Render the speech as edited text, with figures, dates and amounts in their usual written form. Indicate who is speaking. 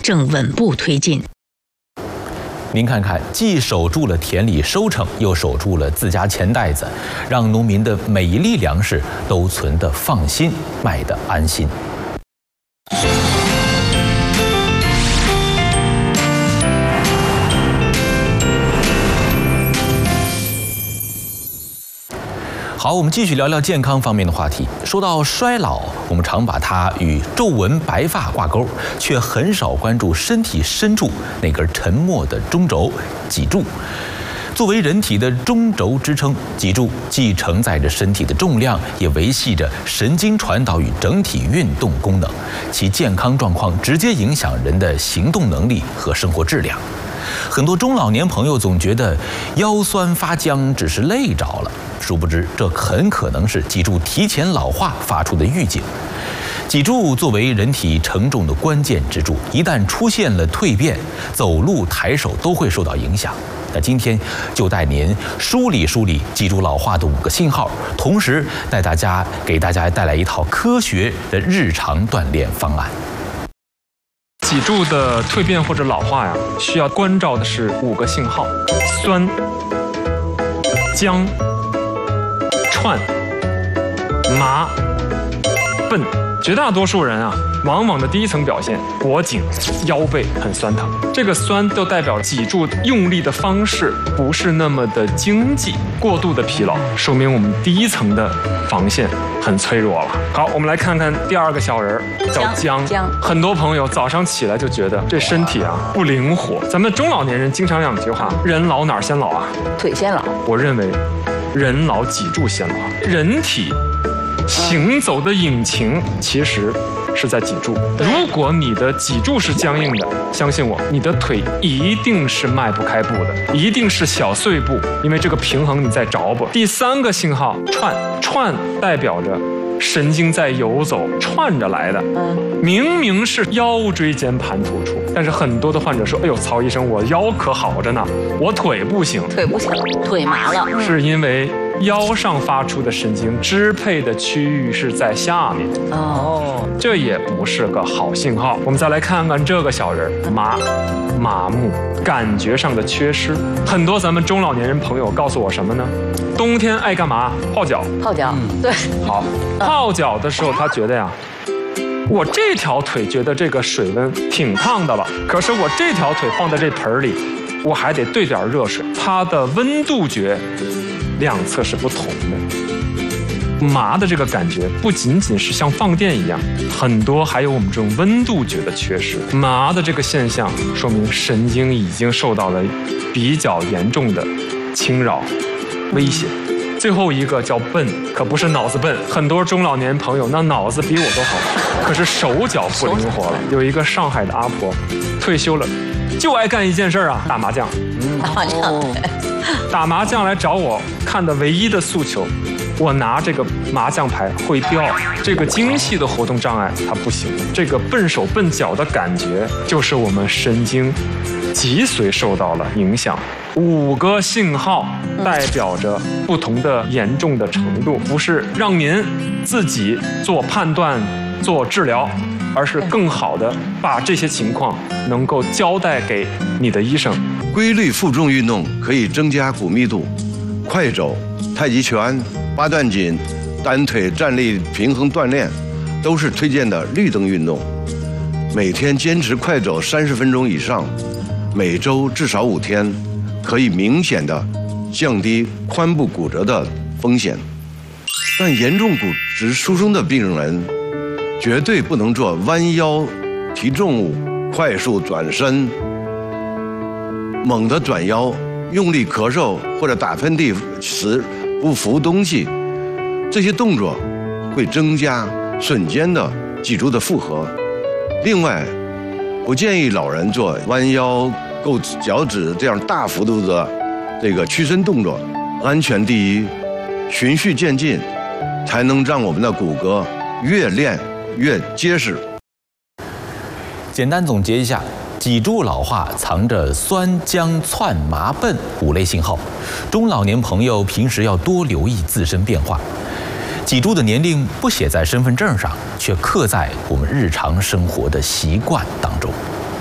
Speaker 1: 正稳步推进。
Speaker 2: 您看看，既守住了田里收成，又守住了自家钱袋子，让农民的每一粒粮食都存得放心，卖得安心。好，我们继续聊聊健康方面的话题。说到衰老，我们常把它与皱纹、白发挂钩，却很少关注身体深处那根沉默的中轴——脊柱。作为人体的中轴支撑，脊柱既承载着身体的重量，也维系着神经传导与整体运动功能，其健康状况直接影响人的行动能力和生活质量。很多中老年朋友总觉得腰酸发僵只是累着了，殊不知这很可能是脊柱提前老化发出的预警。脊柱作为人体承重的关键支柱，一旦出现了蜕变，走路抬手都会受到影响。那今天就带您梳理梳理脊柱老化的5个信号，同时给大家带来一套科学的日常锻炼方案。
Speaker 3: 脊柱的蜕变或者老化呀，需要关照的是5个信号：酸、僵、串、麻、笨。绝大多数人啊，往往的第一层表现，脖颈、腰背很酸疼。这个酸都代表脊柱用力的方式不是那么的经济，过度的疲劳，说明我们第一层的防线很脆弱了。好，我们来看看第2个小人，叫僵。很多朋友早上起来就觉得这身体啊不灵活。咱们中老年人经常讲句话：人老哪儿先老啊？
Speaker 4: 腿先老。
Speaker 3: 我认为，人老脊柱先老。人体行走的引擎其实是在脊柱。如果你的脊柱是僵硬的，相信我，你的腿一定是迈不开步的，一定是小碎步，因为这个平衡你在着吧。第3个信号串代表着神经在游走，串着来的。明明是腰椎间盘突出，但是很多的患者说：“哎呦，曹医生，我腰可好着呢，我腿不行。”
Speaker 4: 腿麻了，
Speaker 3: 是因为腰上发出的神经支配的区域是在下面。这也不是个好信号。我们再来看看这个小人，麻木，感觉上的缺失。很多咱们中老年人朋友告诉我什么呢？冬天爱干嘛？泡脚。
Speaker 4: 对。
Speaker 3: 好，泡脚的时候他觉得呀，我这条腿觉得这个水温挺烫的了，可是我这条腿放在这盆里，我还得兑点热水，它的温度觉两侧是不同的。麻的这个感觉不仅仅是像放电一样，很多还有我们这种温度觉的缺失。麻的这个现象说明神经已经受到了比较严重的侵扰威胁。最后一个叫笨，可不是脑子笨，很多中老年朋友那脑子比我都好，可是手脚不灵活了。有一个上海的阿婆退休了，就爱干一件事啊，打麻将。打麻将来找我看的唯一的诉求，我拿这个麻将牌会掉，这个精细的活动障碍它不行。这个笨手笨脚的感觉，就是我们神经脊髓受到了影响。5个信号代表着不同的严重的程度，不是让您自己做判断、做治疗，而是更好的把这些情况能够交代给你的医生。
Speaker 5: 规律负重运动可以增加骨密度，快走、太极拳、八段锦、单腿站立平衡锻炼都是推荐的绿灯运动。每天坚持快走30分钟以上，每周至少5天，可以明显的降低髋部骨折的风险。但严重骨质疏松的病人绝对不能做弯腰提重物、快速转身、猛地转腰、用力咳嗽或者打喷嚏时不扶东西，这些动作会增加瞬间的脊柱的负荷。另外，不建议老人做弯腰、够脚趾这样大幅度的这个屈伸动作。安全第一，循序渐进，才能让我们的骨骼越练越结实。
Speaker 2: 简单总结一下，脊柱老化藏着酸、僵、窜、麻、笨5类信号，中老年朋友平时要多留意自身变化。脊柱的年龄不写在身份证上，却刻在我们日常生活的习惯当中。